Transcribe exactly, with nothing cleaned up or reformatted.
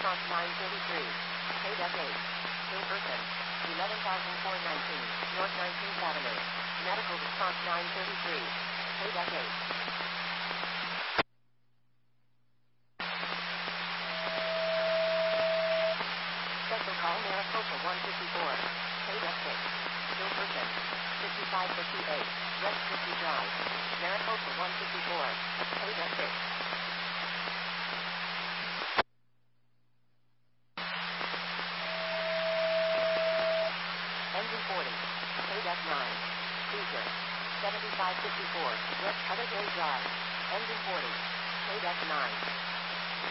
response nine thirty-three. Paydeck eight. Still person. eleven thousand four hundred nineteen. North nineteenth Avenue. Medical response nine thirty-three. Paydeck eight. Special call Maricopa one fifty-four. Paydeck six. Still person. fifty-five fifty-eight. West fifty Drive. Maricopa one fifty-four. Paydeck six. Engine forty. Paydeck nine. Cruiser. seventy-five fifty-four. West Other Day Drive. Engine forty. Paydeck nine.